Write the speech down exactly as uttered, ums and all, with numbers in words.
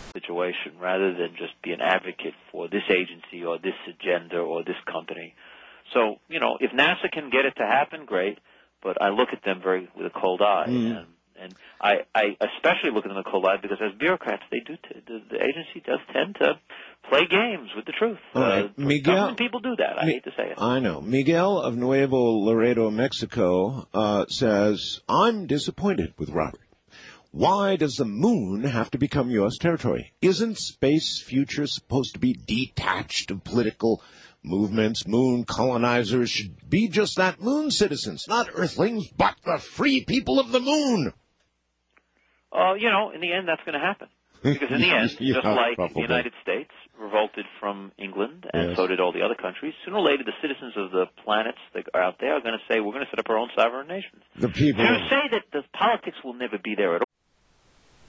situation rather than just be an advocate for this agency or this agenda or this company. So, you know, if NASA can get it to happen, great, but I look at them very with a cold eye. Mm. And, and I, I especially look at them with a cold eye because as bureaucrats, they do t- the, the agency does tend to play games with the truth. All right. Uh, Miguel, government people do that. I Mi- hate to say it. I know. Miguel of Nuevo Laredo, Mexico, uh, says, I'm disappointed with Robert. Why does the moon have to become U S territory? Isn't space future supposed to be detached of political movements? Moon colonizers should be just that, moon citizens, not earthlings, but the free people of the moon. Uh, you know, in the end, that's going to happen. Because in the end, Yeah, just like probably. the United States revolted from England, and Yes. so did all the other countries, sooner or later the citizens of the planets that are out there are going to say, we're going to set up our own sovereign nations. The people. To say that the politics will never be there at all,